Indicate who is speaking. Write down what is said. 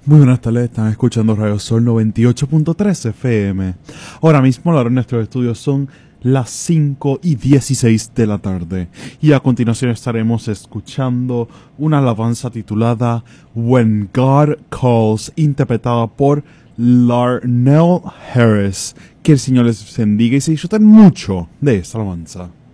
Speaker 1: Muy buenas tardes, están escuchando Radio Sol 98.3 FM. Ahora mismo la hora en nuestros estudios son las 5:16 de la tarde. Y a continuación estaremos escuchando una alabanza titulada When God Calls, interpretada por Larnell Harris. Que el Señor les bendiga y se disfruten mucho de esta alabanza.